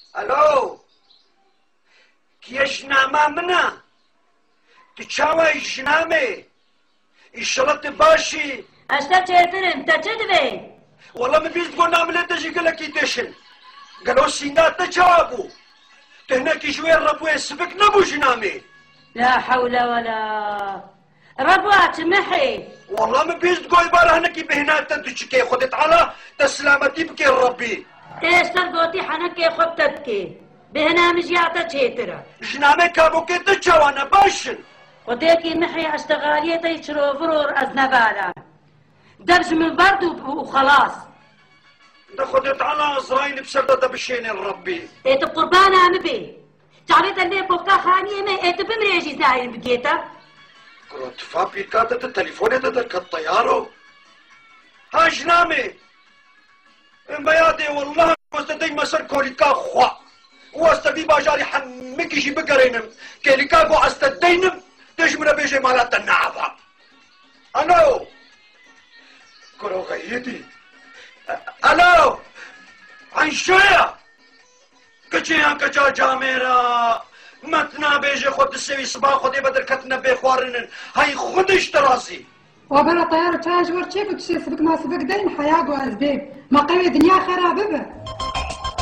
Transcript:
الو كيش نعمة منا تشاوي جنامي الشلط باشي اشتا چهترن تا چه دوی؟ والله من بيز تقول نعمل تجي قال لك يدشن قالوا سينات تجابو تهناك شوية ربو يسبك نبو جنامي لا حول ولا ربوات محي والله من بيز تقول بارا هناك بهنات تدشكي خدت على تسلامتي بكي ربي تيستر قوتي حنكي خبتتكي بهنا مجياتا چهترا جنامي كابو كي تجاوانا باشن وديكي محي اشتغالية يشرو فرور ازنبالا دبج من برد وخلاص ده خدت على ازرايل بسردة بشين ربي ايت قربان عمبي تعريت اللي بوكا خانية ما ايت بمريجي زاين بقيتا قلت فابي كاتت التليفون تدرك الطيارو ها جنامي بيادي والله واستدي مسر كوريكا خوا واستدي باجاري حمكي جي بقرينم كيليكا قو استدينم تجمنا بيجي مالات النعفة الو كرو غيدي الو عن شوية كجيان كجا جاميرا متنا بيجي خود السوي صباح خودي بدر كتنا بيخوارنن هاي خودش تراسي وبلا طيارة تاج ورشيك وتشي سبك ما سبك دين حياة وأزبيب ما قوي دنيا خرابة